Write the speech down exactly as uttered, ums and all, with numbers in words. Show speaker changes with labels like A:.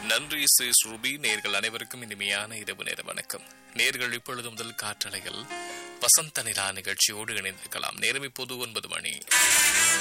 A: நன்றி sis Ruby. நேர்கள் அனைவருக்கும் இனிமையான இரவு நேர வணக்கம். நேர்கள் இப்பொழுது முதல் காற்றலைகள் வசந்த நிலா நிகழ்ச்சியோடு இணைந்திருக்கலாம். நேரம் இப்போது ஒன்பது மணி.